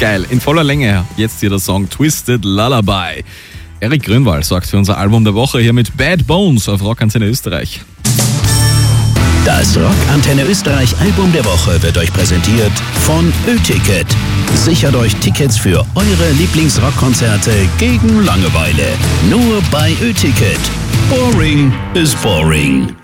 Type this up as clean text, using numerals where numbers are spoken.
geil. In voller Länge jetzt hier der Song Twisted Lullaby. Erik Grünwald sorgt für unser Album der Woche hier mit Bad Bones auf Rock Antenne Österreich. Das Rock Antenne Österreich Album der Woche wird euch präsentiert von Ö-Ticket. Sichert euch Tickets für eure Lieblingsrockkonzerte gegen Langeweile. Nur bei Ö-Ticket. Boring is boring.